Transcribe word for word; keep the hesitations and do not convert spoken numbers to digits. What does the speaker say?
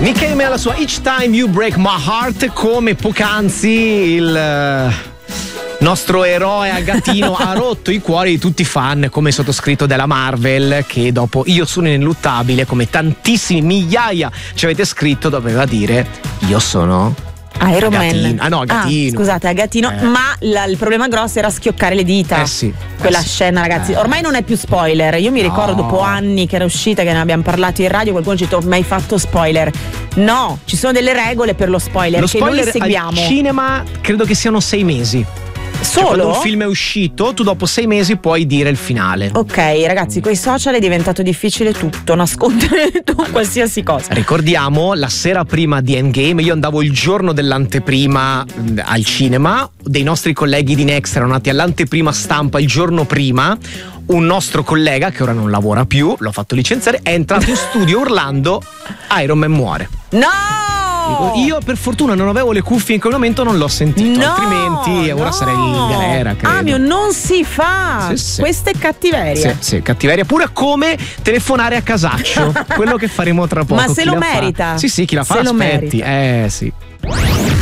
Nick alla sua Each Time You Break My Heart, come poc'anzi il nostro eroe Agatino ha rotto i cuori di tutti i fan come sottoscritto della Marvel, che dopo Io sono ineluttabile, come tantissimi migliaia ci avete scritto, doveva dire io sono Iron Agatino. Man. Ah no, Agatino. Ah, scusate, Agatino, eh. ma la, il problema grosso era schioccare le dita. Eh sì. Quella eh sì. scena, ragazzi, ormai non è più spoiler. Io mi ricordo No. dopo anni che era uscita, che ne abbiamo parlato in radio, qualcuno ci ha detto: mai fatto spoiler? No, ci sono delle regole per lo spoiler Lo che spoiler noi seguiamo. al cinema credo che siano sei mesi. Cioè, Solo? quando un film è uscito, tu dopo sei mesi puoi dire il finale. Ok, ragazzi, con i social è diventato difficile tutto, nascondere tu qualsiasi cosa. Ricordiamo la sera prima di Endgame, io andavo il giorno dell'anteprima mh, al cinema, dei nostri colleghi di Next erano andati all'anteprima stampa il giorno prima. Un nostro collega, che ora non lavora più, l'ho fatto licenziare, è entrato in studio urlando Iron Man muore. No! Io per fortuna non avevo le cuffie in quel momento, non l'ho sentito, No, altrimenti ora no. sarei in galera, credo. Ah, mio, non si fa. Sì, sì. Questa è cattiveria. Sì, sì, cattiveria. Pure come telefonare a casaccio, quello che faremo tra poco. Ma se Chi lo la fa? merita. Sì, sì, chi la fa Se lo aspetti. merita. Eh sì.